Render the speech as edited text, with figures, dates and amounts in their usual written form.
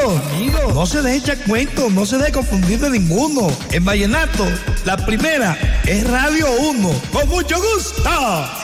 amigo, no se deje echar cuentos, no se deje confundir de ninguno. En vallenato, la primera es Radio 1. ¡Con mucho gusto!